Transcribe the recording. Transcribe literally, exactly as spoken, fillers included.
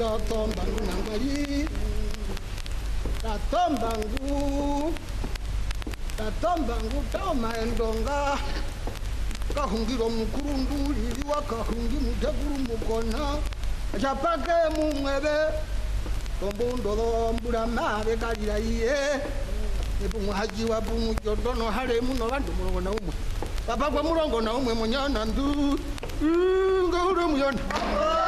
tomba ngangali tatomba ngu tatomba ngu toma endonga kahungiro mukurunduli wakahungi muteguru mukona chapake mumwebe tombundolo mbula mabe kalira iye nepumuhaji wa pumujodono hale muno bandu mulongo na umwe papa kwa mulongo na umwe munyana ndu ngaure muyona